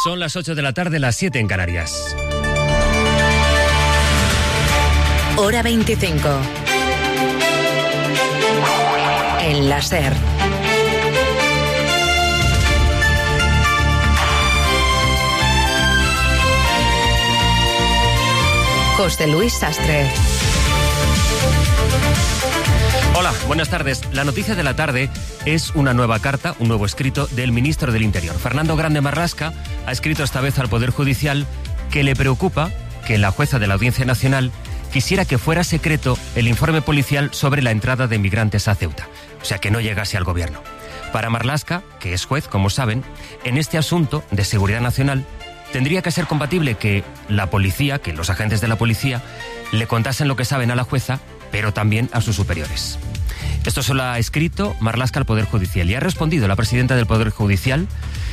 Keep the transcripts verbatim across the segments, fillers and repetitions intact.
Son las ocho de la tarde, las siete en Canarias. Hora veinticinco. En la SER. José Luis Sastre. Hola, buenas tardes. La noticia de la tarde es una nueva carta, un nuevo escrito del ministro del Interior. Fernando Grande Marlaska ha escrito esta vez al Poder Judicial que le preocupa que la jueza de la Audiencia Nacional quisiera que fuera secreto el informe policial sobre la entrada de migrantes a Ceuta, o sea, que no llegase al gobierno. Para Marlaska, que es juez, como saben, en este asunto de seguridad nacional tendría que ser compatible que la policía, que los agentes de la policía, le contasen lo que saben a la jueza, pero también a sus superiores. Esto se lo ha escrito Marlaska al Poder Judicial y ha respondido la presidenta del Poder Judicial,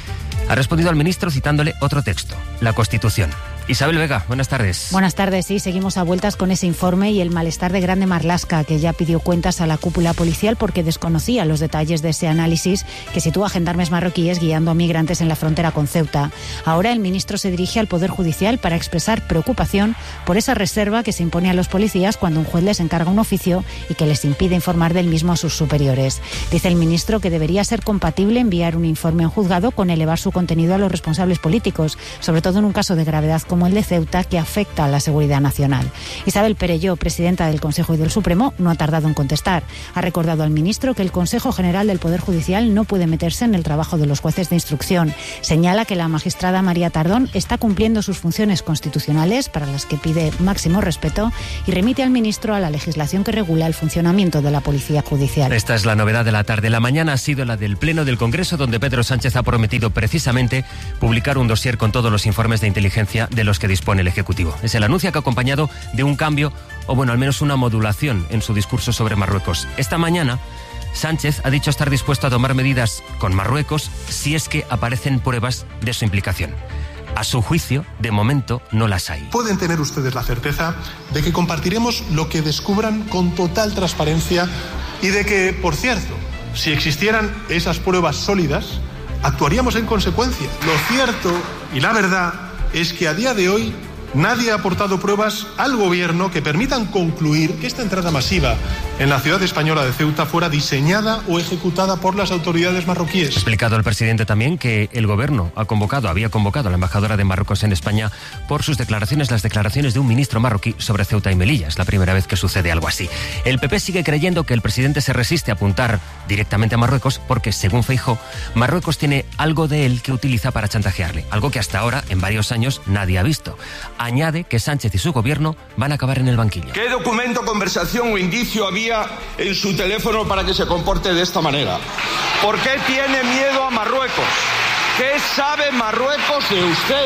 ha respondido al ministro citándole otro texto, la Constitución. Isabel Vega, buenas tardes. Buenas tardes, sí, seguimos a vueltas con ese informe y el malestar de Grande Marlaska, que ya pidió cuentas a la cúpula policial porque desconocía los detalles de ese análisis que sitúa a gendarmes marroquíes guiando a migrantes en la frontera con Ceuta. Ahora el ministro se dirige al Poder Judicial para expresar preocupación por esa reserva que se impone a los policías cuando un juez les encarga un oficio y que les impide informar del mismo a sus superiores. Dice el ministro que debería ser compatible enviar un informe a un juzgado con elevar su contenido a los responsables políticos, sobre todo en un caso de gravedad como el de Ceuta, que afecta a la seguridad nacional. Isabel Perelló, presidenta del Consejo y del Supremo, no ha tardado en contestar. Ha recordado al ministro que el Consejo General del Poder Judicial no puede meterse en el trabajo de los jueces de instrucción. Señala que la magistrada María Tardón está cumpliendo sus funciones constitucionales, para las que pide máximo respeto, y remite al ministro a la legislación que regula el funcionamiento de la Policía Judicial. Esta es la novedad de la tarde. La mañana ha sido la del Pleno del Congreso, donde Pedro Sánchez ha prometido precisamente publicar un dossier con todos los informes de inteligencia de los que dispone el Ejecutivo. Es el anuncio que ha acompañado de un cambio, o bueno, al menos una modulación en su discurso sobre Marruecos. Esta mañana, Sánchez ha dicho estar dispuesto a tomar medidas con Marruecos si es que aparecen pruebas de su implicación. A su juicio, de momento, no las hay. Pueden tener ustedes la certeza de que compartiremos lo que descubran con total transparencia y de que, por cierto, si existieran esas pruebas sólidas, actuaríamos en consecuencia. Lo cierto y la verdad es que a día de hoy nadie ha aportado pruebas al gobierno que permitan concluir que esta entrada masiva en la ciudad española de Ceuta fuera diseñada o ejecutada por las autoridades marroquíes. Ha explicado el presidente también que el gobierno ha convocado, había convocado a la embajadora de Marruecos en España por sus declaraciones, las declaraciones de un ministro marroquí sobre Ceuta y Melilla. Es la primera vez que sucede algo así. El P P sigue creyendo que el presidente se resiste a apuntar directamente a Marruecos porque, según Feijóo, Marruecos tiene algo de él que utiliza para chantajearle, algo que hasta ahora, en varios años, nadie ha visto. Añade que Sánchez y su gobierno van a acabar en el banquillo. ¿Qué documento, conversación o indicio había en su teléfono para que se comporte de esta manera? ¿Por qué tiene miedo a Marruecos? ¿Qué sabe Marruecos de usted?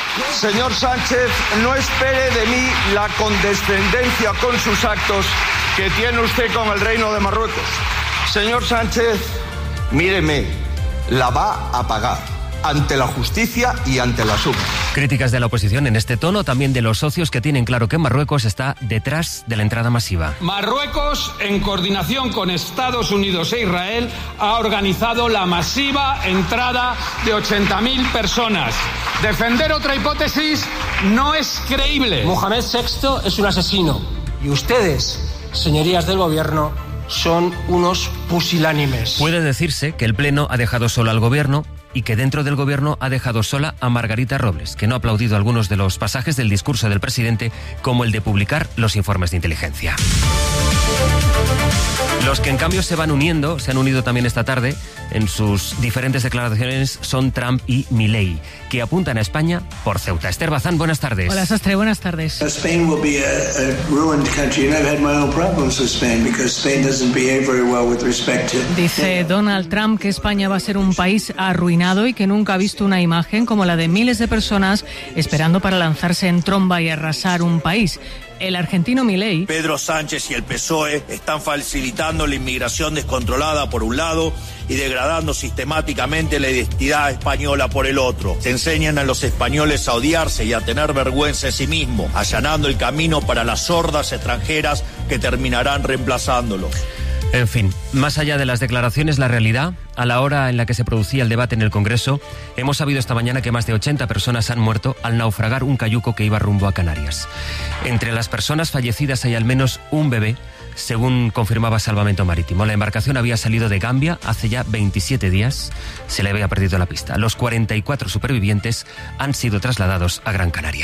Señor Sánchez, no espere de mí la condescendencia con sus actos que tiene usted con el Reino de Marruecos. Señor Sánchez, míreme, la va a pagar ante la justicia y ante la suma. Críticas de la oposición en este tono, también de los socios que tienen claro que Marruecos está detrás de la entrada masiva. Marruecos, en coordinación con Estados Unidos e Israel, ha organizado la masiva entrada de ochenta mil personas. Defender otra hipótesis no es creíble. Mohamed sexto es un asesino y ustedes, señorías del gobierno, son unos pusilánimes. Puede decirse que el Pleno ha dejado solo al gobierno y que dentro del gobierno ha dejado sola a Margarita Robles, que no ha aplaudido algunos de los pasajes del discurso del presidente, como el de publicar los informes de inteligencia. Los que en cambio se van uniendo, se han unido también esta tarde en sus diferentes declaraciones, son Trump y Milei, que apuntan a España por Ceuta. Esther Bazán, buenas tardes. Hola, Sastre, buenas tardes. Spain will be a, a ruined country, and I've had my own problems with Spain because Spain doesn't behave very well with respect to... Dice Donald Trump que España va a ser un país arruinado y que nunca ha visto una imagen como la de miles de personas esperando para lanzarse en tromba y arrasar un país. El argentino Milei... Pedro Sánchez y el P S O E están facilitando la inmigración descontrolada por un lado y degradando sistemáticamente la identidad española por el otro. Se enseñan a los españoles a odiarse y a tener vergüenza de sí mismos, allanando el camino para las hordas extranjeras que terminarán reemplazándolos. En fin, más allá de las declaraciones, la realidad, a la hora en la que se producía el debate en el Congreso, hemos sabido esta mañana que más de ochenta personas han muerto al naufragar un cayuco que iba rumbo a Canarias. Entre las personas fallecidas hay al menos un bebé, según confirmaba Salvamento Marítimo. La embarcación había salido de Gambia hace ya veintisiete días. Se le había perdido la pista. Los cuarenta y cuatro supervivientes han sido trasladados a Gran Canaria.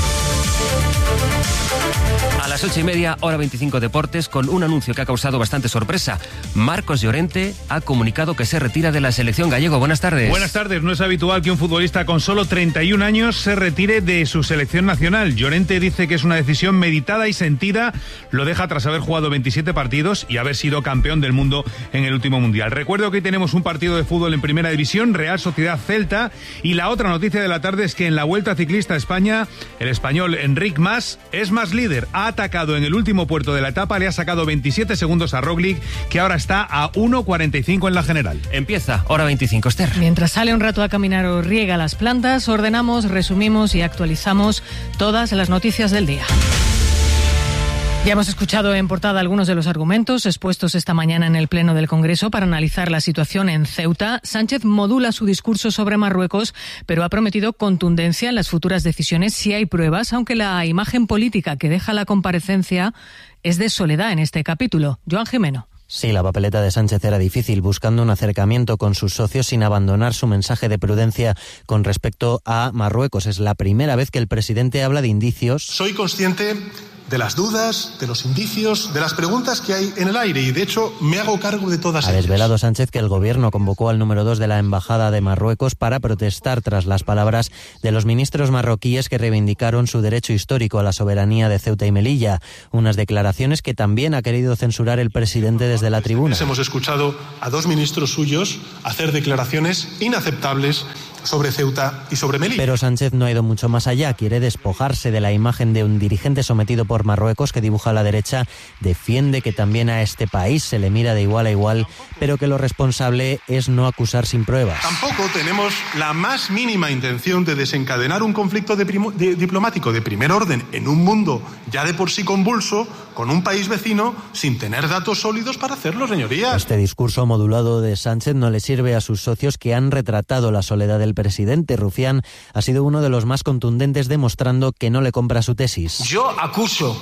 A las ocho y media, hora veinticinco Deportes, con un anuncio que ha causado bastante sorpresa. Marcos Llorente ha comunicado que se retira de la selección gallego. Buenas tardes. Buenas tardes. No es habitual que un futbolista con solo treinta y un años se retire de su selección nacional. Llorente dice que es una decisión meditada y sentida. Lo deja tras haber jugado veintisiete partidos y haber sido campeón del mundo en el último mundial. Recuerdo que hoy tenemos un partido de fútbol en Primera División, Real Sociedad Celta, y la otra noticia de la tarde es que en la Vuelta Ciclista a España, el español Enric Mas es más líder. Ha atacado en el último puerto de la etapa, le ha sacado veintisiete segundos a Roglic, que ahora está a uno cuarenta y cinco en la general. Empieza, hora veinticinco, Esther. Mientras sale un rato a caminar o riega las plantas, ordenamos, resumimos y actualizamos todas las noticias del día. Ya hemos escuchado en portada algunos de los argumentos expuestos esta mañana en el Pleno del Congreso para analizar la situación en Ceuta. Sánchez modula su discurso sobre Marruecos, pero ha prometido contundencia en las futuras decisiones si hay pruebas, aunque la imagen política que deja la comparecencia es de soledad en este capítulo. Joan Jimeno. Sí, la papeleta de Sánchez era difícil, buscando un acercamiento con sus socios sin abandonar su mensaje de prudencia con respecto a Marruecos. Es la primera vez que el presidente habla de indicios. Soy consciente de las dudas, de los indicios, de las preguntas que hay en el aire y, de hecho, me hago cargo de todas ellas. Ha desvelado Sánchez que el gobierno convocó al número dos de la Embajada de Marruecos para protestar tras las palabras de los ministros marroquíes que reivindicaron su derecho histórico a la soberanía de Ceuta y Melilla. Unas declaraciones que también ha querido censurar el presidente desde la tribuna. Hemos escuchado a dos ministros suyos hacer declaraciones inaceptables sobre Ceuta y sobre Melilla. Pero Sánchez no ha ido mucho más allá. Quiere despojarse de la imagen de un dirigente sometido por Marruecos que dibuja a la derecha. Defiende que también a este país se le mira de igual a igual, pero que lo responsable es no acusar sin pruebas. Tampoco tenemos la más mínima intención de desencadenar un conflicto de primo, de, diplomático de primer orden en un mundo ya de por sí convulso, con un país vecino, sin tener datos sólidos para hacerlo, señorías. Este discurso modulado de Sánchez no le sirve a sus socios, que han retratado la soledad del presidente. Rufián ha sido uno de los más contundentes, demostrando que no le compra su tesis. Yo acuso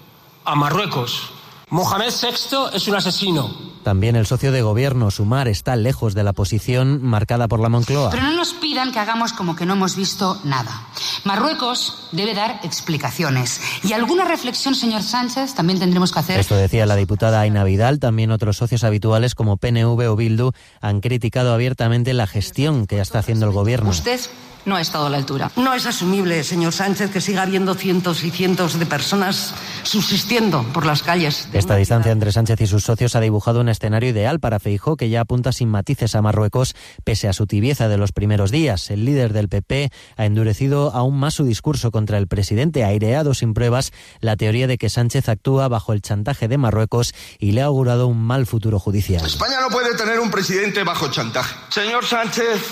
a Marruecos. Mohamed sexto es un asesino. También el socio de gobierno, Sumar, está lejos de la posición marcada por la Moncloa. Pero no nos pidan que hagamos como que no hemos visto nada. Marruecos debe dar explicaciones. Y alguna reflexión, señor Sánchez, también tendremos que hacer. Esto decía la diputada Aina Vidal. También otros socios habituales como P N V o Bildu han criticado abiertamente la gestión que está haciendo el gobierno. Usted no ha estado a la altura. No es asumible, señor Sánchez, que siga habiendo cientos y cientos de personas subsistiendo por las calles. Esta distancia entre Sánchez y sus socios ha dibujado un escenario ideal para Feijóo, que ya apunta sin matices a Marruecos pese a su tibieza de los primeros días. El líder del P P ha endurecido aún más su discurso contra el presidente, ha aireado sin pruebas la teoría de que Sánchez actúa bajo el chantaje de Marruecos y le ha augurado un mal futuro judicial. España no puede tener un presidente bajo chantaje. Señor Sánchez,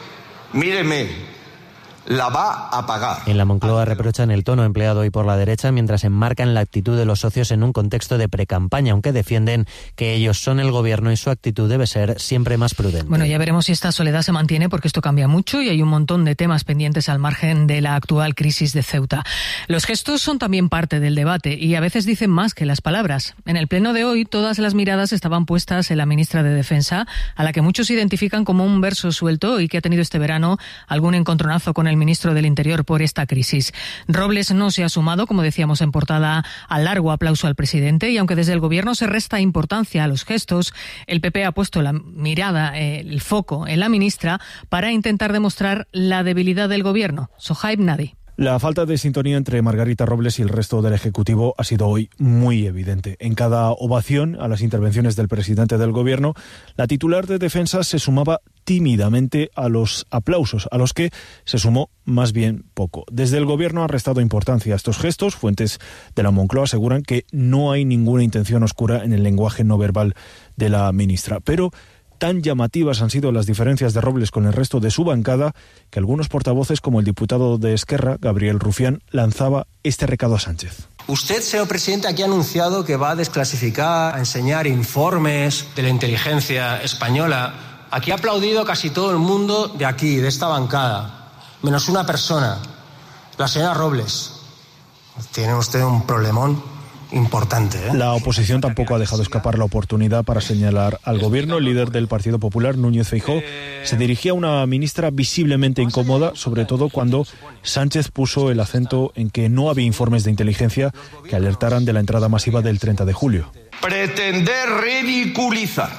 míreme. La va a pagar. En la Moncloa reprochan el tono empleado hoy por la derecha, mientras enmarcan la actitud de los socios en un contexto de precampaña, aunque defienden que ellos son el gobierno y su actitud debe ser siempre más prudente. Bueno, ya veremos si esta soledad se mantiene, porque esto cambia mucho y hay un montón de temas pendientes al margen de la actual crisis de Ceuta. Los gestos son también parte del debate y a veces dicen más que las palabras. En el pleno de hoy todas las miradas estaban puestas en la ministra de Defensa, a la que muchos identifican como un verso suelto y que ha tenido este verano algún encontronazo con el ministro del Interior por esta crisis. Robles no se ha sumado, como decíamos en portada, al largo aplauso al presidente, y aunque desde el gobierno se resta importancia a los gestos, el P P ha puesto la mirada, eh, el foco en la ministra para intentar demostrar la debilidad del gobierno. Sohaib Nadi. La falta de sintonía entre Margarita Robles y el resto del Ejecutivo ha sido hoy muy evidente. En cada ovación a las intervenciones del presidente del Gobierno, la titular de Defensa se sumaba tímidamente a los aplausos, a los que se sumó más bien poco. Desde el Gobierno ha restado importancia a estos gestos. Fuentes de la Moncloa aseguran que no hay ninguna intención oscura en el lenguaje no verbal de la ministra. Pero tan llamativas han sido las diferencias de Robles con el resto de su bancada que algunos portavoces, como el diputado de Esquerra, Gabriel Rufián, lanzaba este recado a Sánchez. Usted, señor presidente, aquí ha anunciado que va a desclasificar, a enseñar informes de la inteligencia española. Aquí ha aplaudido casi todo el mundo de aquí, de esta bancada, menos una persona, la señora Robles. Tiene usted un problemón importante, ¿eh? La oposición tampoco ha dejado escapar la oportunidad para señalar al gobierno. El líder del Partido Popular, Núñez Feijóo, se dirigía a una ministra visiblemente incómoda, sobre todo cuando Sánchez puso el acento en que no había informes de inteligencia que alertaran de la entrada masiva del treinta de julio. Pretender ridiculizar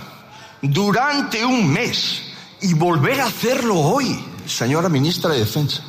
durante un mes y volver a hacerlo hoy, señora ministra de Defensa,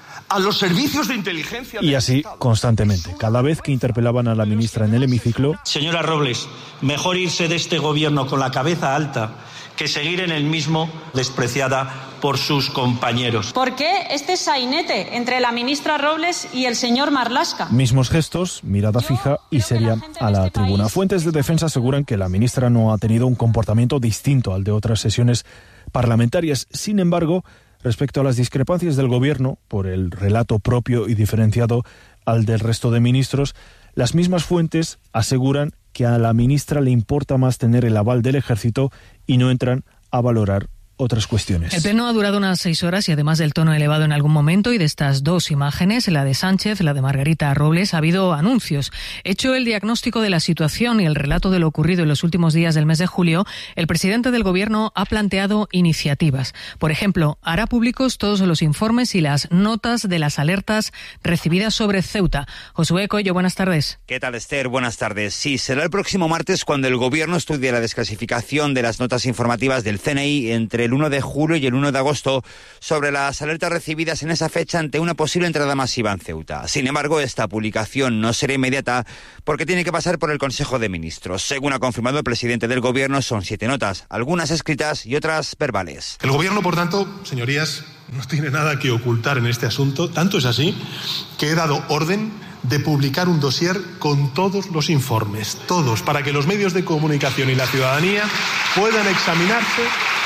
a los servicios de inteligencia. Y así constantemente. Cada vez que interpelaban a la ministra en el hemiciclo. Señora Robles, mejor irse de este gobierno con la cabeza alta que seguir en el mismo despreciada por sus compañeros. ¿Por qué este sainete entre la ministra Robles y el señor Marlaska? Mismos gestos, mirada fija y seria a la tribuna. Fuentes de defensa aseguran que la ministra no ha tenido un comportamiento distinto al de otras sesiones parlamentarias. Sin embargo, respecto a las discrepancias del gobierno por el relato propio y diferenciado al del resto de ministros, las mismas fuentes aseguran que a la ministra le importa más tener el aval del ejército y no entran a valorar otras cuestiones. El pleno ha durado unas seis horas y además del tono elevado en algún momento y de estas dos imágenes, la de Sánchez, la de Margarita Robles, ha habido anuncios. Hecho el diagnóstico de la situación y el relato de lo ocurrido en los últimos días del mes de julio, el presidente del Gobierno ha planteado iniciativas. Por ejemplo, hará públicos todos los informes y las notas de las alertas recibidas sobre Ceuta. Josué Coello, buenas tardes. ¿Qué tal, Esther? Buenas tardes. Sí, será el próximo martes cuando el Gobierno estudie la desclasificación de las notas informativas del C N I entre el uno de julio y el uno de agosto sobre las alertas recibidas en esa fecha ante una posible entrada masiva en Ceuta. Sin embargo, esta publicación no será inmediata porque tiene que pasar por el Consejo de Ministros. Según ha confirmado el presidente del Gobierno, son siete notas, algunas escritas y otras verbales. El Gobierno, por tanto, señorías, no tiene nada que ocultar en este asunto. Tanto es así que he dado orden de publicar un dossier con todos los informes, todos, para que los medios de comunicación y la ciudadanía puedan examinarse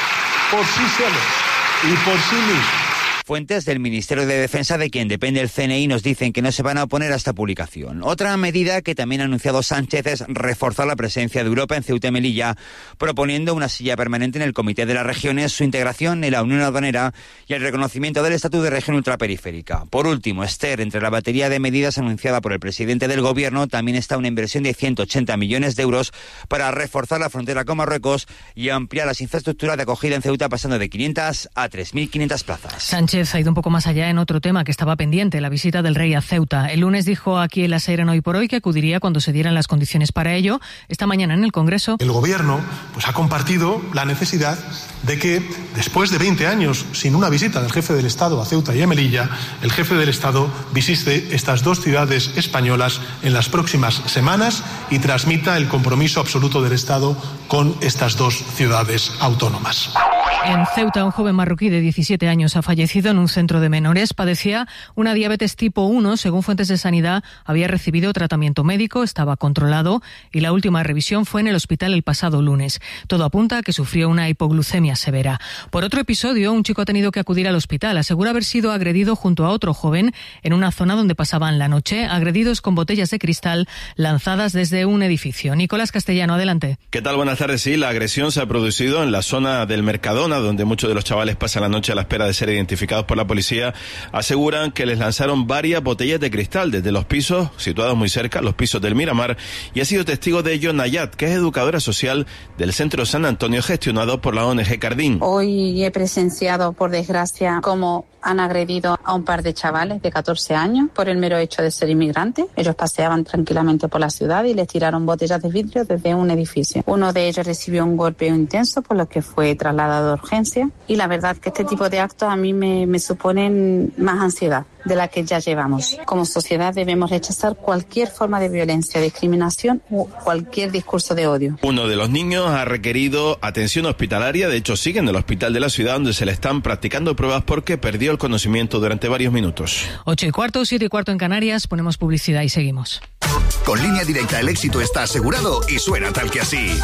por sí solos y por sí mismos. Fuentes del Ministerio de Defensa, de quien depende el C N I, nos dicen que no se van a oponer a esta publicación. Otra medida que también ha anunciado Sánchez es reforzar la presencia de Europa en Ceuta y Melilla, proponiendo una silla permanente en el Comité de las Regiones, su integración en la Unión Aduanera y el reconocimiento del estatus de región ultraperiférica. Por último, Esther, entre la batería de medidas anunciada por el presidente del Gobierno, también está una inversión de ciento ochenta millones de euros para reforzar la frontera con Marruecos y ampliar las infraestructuras de acogida en Ceuta, pasando de quinientas a tres mil quinientas plazas. Sánchez ha ido un poco más allá en otro tema que estaba pendiente, la visita del rey a Ceuta. El lunes dijo aquí en La Ser, en Hoy por Hoy, que acudiría cuando se dieran las condiciones para ello. Esta mañana en el Congreso, el Gobierno pues, ha compartido la necesidad de que, después de veinte años sin una visita del jefe del Estado a Ceuta y a Melilla, el jefe del Estado visite estas dos ciudades españolas en las próximas semanas y transmita el compromiso absoluto del Estado con estas dos ciudades autónomas. En Ceuta, un joven marroquí de diecisiete años ha fallecido en un centro de menores. Padecía una diabetes tipo uno. Según fuentes de sanidad, había recibido tratamiento médico, estaba controlado y la última revisión fue en el hospital el pasado lunes. Todo apunta a que sufrió una hipoglucemia severa. Por otro episodio, un chico ha tenido que acudir al hospital. Asegura haber sido agredido junto a otro joven en una zona donde pasaban la noche, agredidos con botellas de cristal lanzadas desde un edificio. Nicolás Castellano, adelante. ¿Qué tal? Buenas tardes. Sí, la agresión se ha producido en la zona del Mercadona, donde muchos de los chavales pasan la noche a la espera de ser identificados por la policía. Aseguran que les lanzaron varias botellas de cristal desde los pisos situados muy cerca, los pisos del Miramar, y ha sido testigo de ello Nayat, que es educadora social del Centro San Antonio gestionado por la O N G Cardín. Hoy he presenciado, por desgracia, cómo han agredido a un par de chavales de catorce años por el mero hecho de ser inmigrantes. Ellos paseaban tranquilamente por la ciudad y les tiraron botellas de vidrio desde un edificio. Uno de ellos recibió un golpeo intenso, por lo que fue trasladado a urgencia. Y la verdad que este tipo de actos a mí me, me suponen más ansiedad de la que ya llevamos. Como sociedad debemos rechazar cualquier forma de violencia, discriminación o cualquier discurso de odio. Uno de los niños ha requerido atención hospitalaria. De hecho, sigue en el hospital de la ciudad, donde se le están practicando pruebas porque perdió el conocimiento durante varios minutos. Ocho y cuarto, siete y cuarto en Canarias. Ponemos publicidad y seguimos. Con Línea Directa el éxito está asegurado y suena tal que así.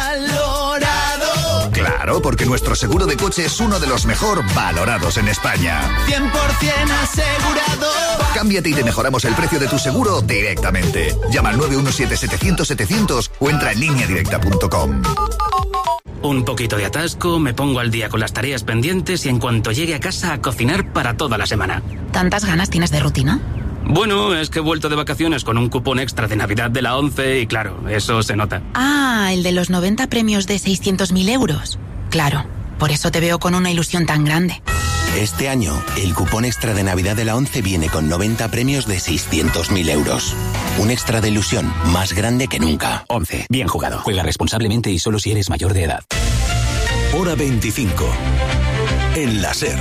Valorado. Claro, porque nuestro seguro de coche es uno de los mejor valorados en España. cien por ciento asegurado. Cámbiate y te mejoramos el precio de tu seguro directamente. Llama al nueve uno siete setecientos setecientos o entra en línea directa punto com. Un poquito de atasco, me pongo al día con las tareas pendientes y en cuanto llegue a casa a cocinar para toda la semana. ¿Tantas ganas tienes de rutina? Bueno, es que he vuelto de vacaciones con un cupón extra de Navidad de la ONCE y claro, eso se nota. Ah, el de los noventa premios de seiscientos mil euros. Claro, por eso te veo con una ilusión tan grande. Este año, el cupón extra de Navidad de la ONCE viene con noventa premios de seiscientos mil euros. Un extra de ilusión más grande que nunca. ONCE, bien jugado. Juega responsablemente y solo si eres mayor de edad. Hora veinticinco. En la SER.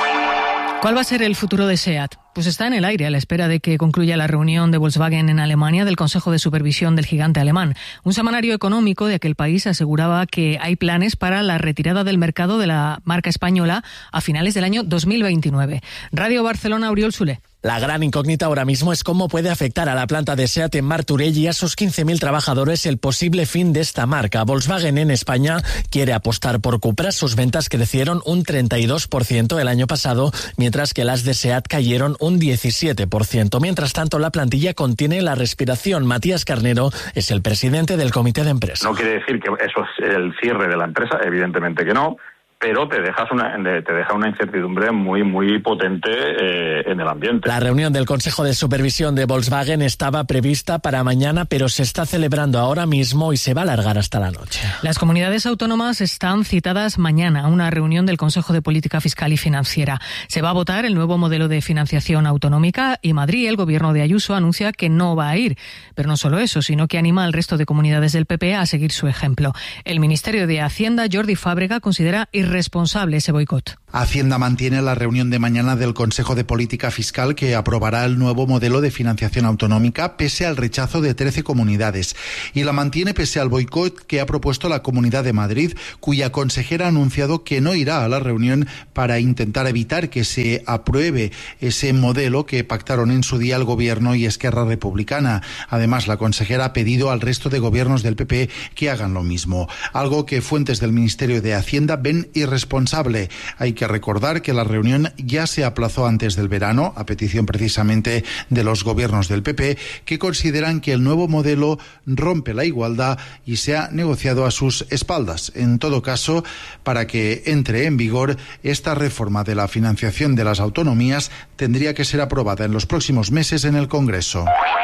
¿Cuál va a ser el futuro de SEAT? Pues está en el aire a la espera de que concluya la reunión de Volkswagen en Alemania del Consejo de Supervisión del gigante alemán. Un semanario económico de aquel país aseguraba que hay planes para la retirada del mercado de la marca española a finales del año dos mil veintinueve. Radio Barcelona, Oriol Soler. La gran incógnita ahora mismo es cómo puede afectar a la planta de SEAT en Martorell y a sus quince mil trabajadores el posible fin de esta marca. Volkswagen en España quiere apostar por Cupra. Sus ventas crecieron un treinta y dos por ciento el año pasado, mientras que las de SEAT cayeron un diecisiete por ciento. Mientras tanto, la plantilla contiene la respiración. Matías Carnero es el presidente del comité de empresa. No quiere decir que eso es el cierre de la empresa, evidentemente que no, pero te dejas una te deja una incertidumbre muy muy potente eh, en el ambiente. La reunión del Consejo de Supervisión de Volkswagen estaba prevista para mañana, pero se está celebrando ahora mismo y se va a alargar hasta la noche. Las comunidades autónomas están citadas mañana a una reunión del Consejo de Política Fiscal y Financiera. Se va a votar el nuevo modelo de financiación autonómica y Madrid, el gobierno de Ayuso, anuncia que no va a ir. Pero no solo eso, sino que anima al resto de comunidades del P P a seguir su ejemplo. El Ministerio de Hacienda, Jordi Fábrega, considera irresponsable ese boicot. Hacienda mantiene la reunión de mañana del Consejo de Política Fiscal que aprobará el nuevo modelo de financiación autonómica pese al rechazo de trece comunidades y la mantiene pese al boicot que ha propuesto la Comunidad de Madrid, cuya consejera ha anunciado que no irá a la reunión para intentar evitar que se apruebe ese modelo que pactaron en su día el Gobierno y Esquerra Republicana. Además, la consejera ha pedido al resto de gobiernos del P P que hagan lo mismo, algo que fuentes del Ministerio de Hacienda ven irresponsable. Hay que recordar que la reunión ya se aplazó antes del verano, a petición precisamente de los gobiernos del P P, que consideran que el nuevo modelo rompe la igualdad y se ha negociado a sus espaldas. En todo caso, para que entre en vigor, esta reforma de la financiación de las autonomías tendría que ser aprobada en los próximos meses en el Congreso.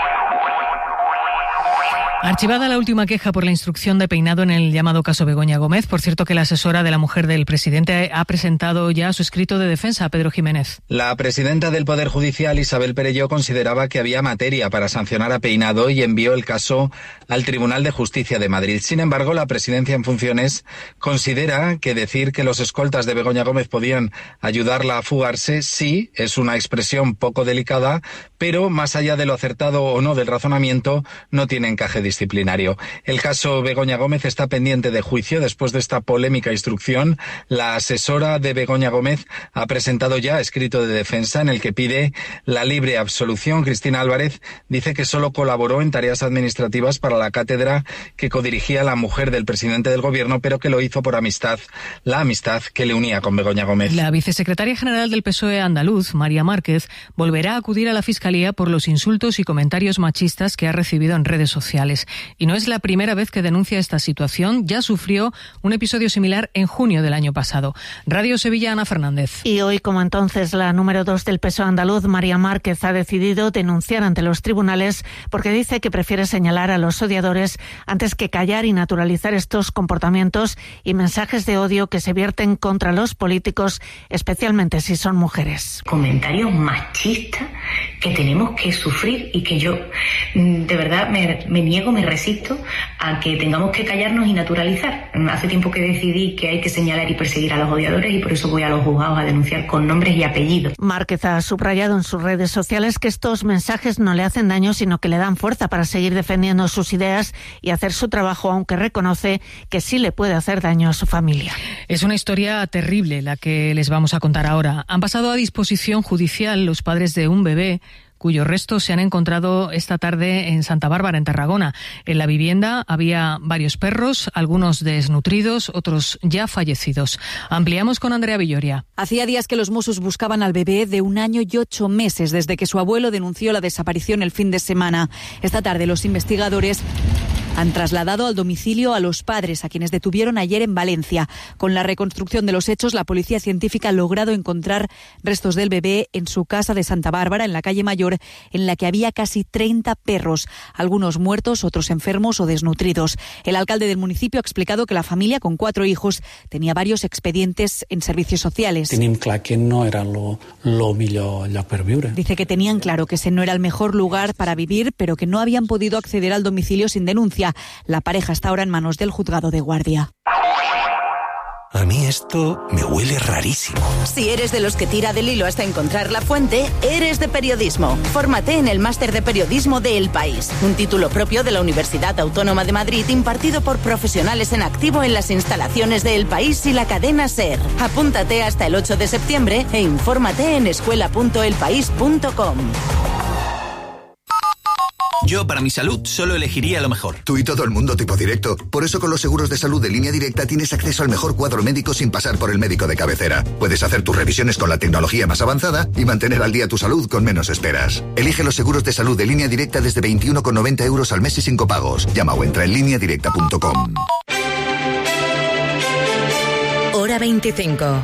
Archivada la última queja por la instrucción de peinado en el llamado caso Begoña Gómez. Por cierto, que la asesora de la mujer del presidente ha presentado ya su escrito de defensa, Pedro Jiménez. La presidenta del Poder Judicial, Isabel Perelló, consideraba que había materia para sancionar a Peinado y envió el caso al Tribunal de Justicia de Madrid. Sin embargo, la presidencia en funciones considera que decir que los escoltas de Begoña Gómez podían ayudarla a fugarse, sí, es una expresión poco delicada, pero más allá de lo acertado o no del razonamiento, no tiene encaje distintivo. disciplinario. El caso Begoña Gómez está pendiente de juicio después de esta polémica instrucción. La asesora de Begoña Gómez ha presentado ya escrito de defensa en el que pide la libre absolución. Cristina Álvarez dice que solo colaboró en tareas administrativas para la cátedra que codirigía la mujer del presidente del gobierno, pero que lo hizo por amistad, la amistad que le unía con Begoña Gómez. La vicesecretaria general del P S O E andaluz, María Márquez, volverá a acudir a la Fiscalía por los insultos y comentarios machistas que ha recibido en redes sociales. Y no es la primera vez que denuncia esta situación. Ya sufrió un episodio similar en junio del año pasado. Radio Sevilla, Ana Fernández. Y hoy, como entonces, la número dos del P S O E andaluz, María Márquez, ha decidido denunciar ante los tribunales porque dice que prefiere señalar a los odiadores antes que callar y naturalizar estos comportamientos y mensajes de odio que se vierten contra los políticos, especialmente si son mujeres. Comentarios machistas que tenemos que sufrir y que yo, de verdad, me, me niego, me resisto a que tengamos que callarnos y naturalizar. Hace tiempo que decidí que hay que señalar y perseguir a los odiadores y por eso voy a los juzgados a denunciar con nombres y apellidos. Márquez ha subrayado en sus redes sociales que estos mensajes no le hacen daño, sino que le dan fuerza para seguir defendiendo sus ideas y hacer su trabajo, aunque reconoce que sí le puede hacer daño a su familia. Es una historia terrible la que les vamos a contar ahora. Han pasado a disposición judicial los padres de un bebé cuyos restos se han encontrado esta tarde en Santa Bárbara, en Tarragona. En la vivienda había varios perros, algunos desnutridos, otros ya fallecidos. Ampliamos con Andrea Villoria. Hacía días que los Mossos buscaban al bebé de un año y ocho meses desde que su abuelo denunció la desaparición el fin de semana. Esta tarde los investigadores Han trasladado al domicilio a los padres, a quienes detuvieron ayer en Valencia. Con la reconstrucción de los hechos, la policía científica ha logrado encontrar restos del bebé en su casa de Santa Bárbara, en la calle Mayor, en la que había casi treinta perros, algunos muertos, otros enfermos o desnutridos. El alcalde del municipio ha explicado que la familia, con cuatro hijos, tenía varios expedientes en servicios sociales. Tenim clar que no era lo, lo millor lloc per viure. Dice que tenían claro que ese no era el mejor lugar para vivir, pero que no habían podido acceder al domicilio sin denuncia. La pareja está ahora en manos del juzgado de guardia. A mí esto me huele rarísimo. Si eres de los que tira del hilo hasta encontrar la fuente, eres de periodismo. Fórmate en el Máster de Periodismo de El País, un título propio de la Universidad Autónoma de Madrid impartido por profesionales en activo en las instalaciones de El País y la cadena SER. Apúntate hasta el ocho de septiembre e infórmate en escuela punto el país punto com. Yo, para mi salud, solo elegiría lo mejor. Tú y todo el mundo tipo directo. Por eso con los seguros de salud de Línea Directa tienes acceso al mejor cuadro médico sin pasar por el médico de cabecera. Puedes hacer tus revisiones con la tecnología más avanzada y mantener al día tu salud con menos esperas. Elige los seguros de salud de Línea Directa desde veintiuno con noventa euros al mes y sin copagos. Llama o entra en línea directa punto com. Hora veinticinco.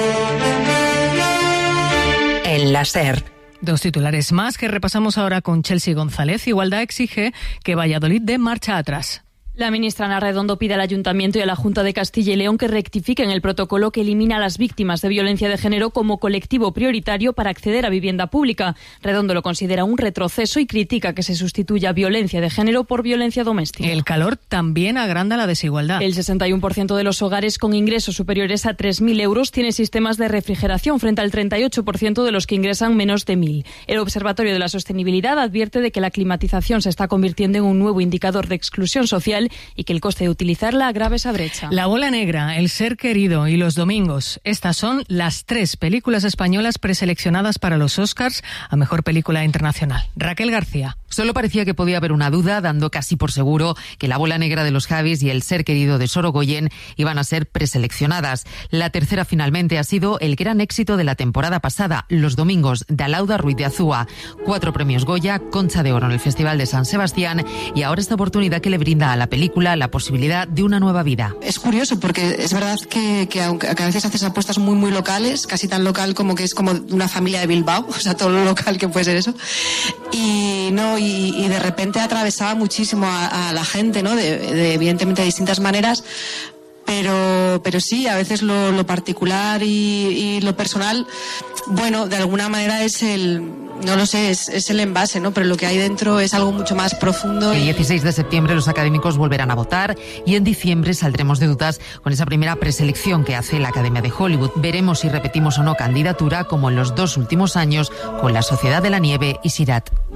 En la SER. Dos titulares más que repasamos ahora con Chelsea González. Igualdad exige que Valladolid dé marcha atrás. La ministra Ana Redondo pide al Ayuntamiento y a la Junta de Castilla y León que rectifiquen el protocolo que elimina a las víctimas de violencia de género como colectivo prioritario para acceder a vivienda pública. Redondo lo considera un retroceso y critica que se sustituya violencia de género por violencia doméstica. El calor también agranda la desigualdad. El sesenta y uno por ciento de los hogares con ingresos superiores a tres mil euros tiene sistemas de refrigeración frente al treinta y ocho por ciento de los que ingresan menos de mil. El Observatorio de la Sostenibilidad advierte de que la climatización se está convirtiendo en un nuevo indicador de exclusión social y que el coste de utilizarla agrava esa brecha. La bola negra, El ser querido y Los domingos. Estas son las tres películas españolas preseleccionadas para los Oscars a Mejor Película Internacional. Raquel García. Solo parecía que podía haber una duda, dando casi por seguro que La bola negra de los Javis y El ser querido de Sorogoyen iban a ser preseleccionadas. La tercera finalmente ha sido el gran éxito de la temporada pasada, Los domingos, de Alauda Ruiz de Azúa. Cuatro premios Goya, Concha de Oro en el Festival de San Sebastián y ahora esta oportunidad que le brinda a la película la posibilidad de una nueva vida. Es curioso porque es verdad que, que aunque a veces haces apuestas muy muy locales, casi tan local como que es como una familia de Bilbao, o sea, todo lo local que puede ser eso. Y no y, y de repente atravesaba muchísimo a, a la gente, ¿no? De, de evidentemente de distintas maneras. Pero, pero sí, a veces lo, lo particular y, y lo personal, bueno, de alguna manera es el, no lo sé, es, es el envase, ¿no? Pero lo que hay dentro es algo mucho más profundo. El dieciséis de septiembre los académicos volverán a votar y en diciembre saldremos de dudas con esa primera preselección que hace la Academia de Hollywood. Veremos si repetimos o no candidatura como en los dos últimos años con La Sociedad de la Nieve y Sirat.